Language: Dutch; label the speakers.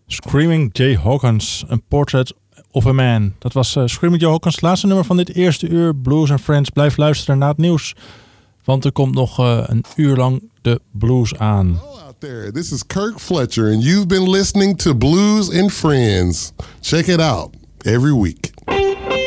Speaker 1: Screaming Jay Hawkins, A Portrait of a Man. Dat was Screaming Jay Hawkins, het laatste nummer van dit eerste uur. Blues and Friends, blijf luisteren naar het nieuws. Want er komt nog een uur lang de blues aan.
Speaker 2: There. This is Kirk Fletcher, and you've been listening to Blues and Friends. Check it out every week.